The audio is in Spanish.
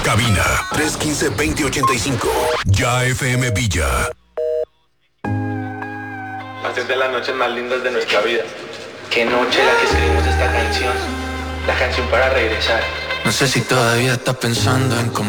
Cabina 315-2085. Ya FM Villa. Hacer de las noches más lindas de nuestra vida. Qué noche la que escribimos esta canción. La canción para regresar. No sé si todavía estás pensando en cómo